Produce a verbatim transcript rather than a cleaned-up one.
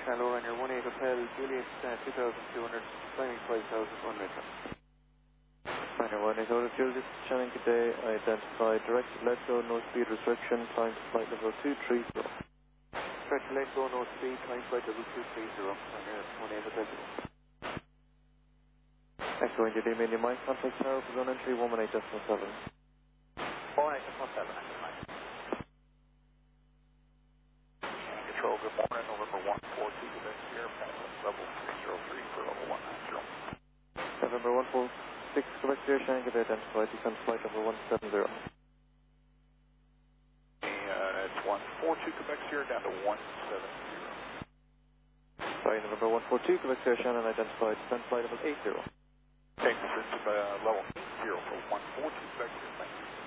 Shallow on your one eight Hotel, Juliet, uh, two thousand two hundred, climbing five thousand, one meter. Minor one eight Hotel, Juliet, Shannon, good day. Identify directed let go, no speed restriction, climb to flight level two three zero. Directed let go, no speed, climb flight level two three zero on your one eight Hotel. Echo India, D medium mind contact tower for zone entry one one eight decimal seven. one eight decimal seven, Control, good morning, November one four two, Quebec Sierra, level three zero three for level one nine zero. November one four six, Quebec Sierra, Shannon, good day. Identify descent flight level one seven zero. Uh, it's one four two, Quebec Sierra, down to one seven zero. Sorry, November one four two, Quebec Sierra, Shannon, identify descent flight level eight zero. Take this to uh, level eight zero for one four two, Quebec Sierra, thank you.